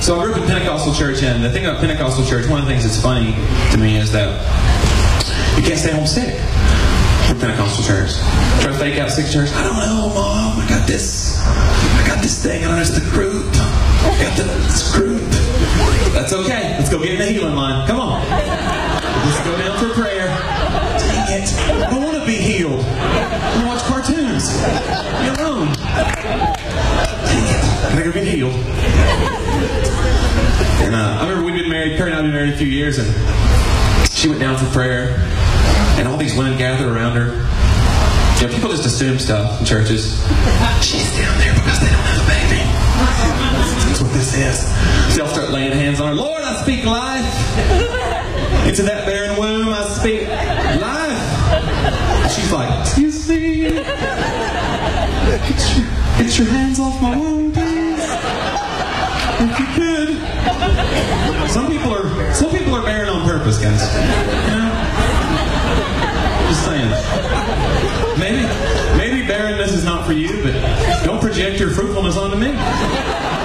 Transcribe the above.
So I grew up in Pentecostal church, and the thing about Pentecostal church, one of the things that's funny to me is that you can't stay home sick from Pentecostal church. Try to fake out sick church. I don't know, Mom. I got this thing. I don't know, it's the croup. I got this croup. That's okay. Let's go get in the healing line. Come on. Let's go down for prayer. Dang it. I don't want to be healed. I want to watch cartoons. Leave me alone. Dang it. I gotta go get healed. And I remember we'd been married, Kurt and I had been married a few years, and she went down for prayer, and all these women gathered around her. You know, people just assume stuff in churches. She's down there because they don't have a baby. That's what this is. So I'll start laying hands on her. Lord, I speak life. Into that barren womb, I speak life. And she's like, excuse me. Get your hands off my womb, please. If you could. Some people are barren on purpose, guys. You know? Just saying. Maybe barrenness is not for you, but don't project your fruitfulness onto me.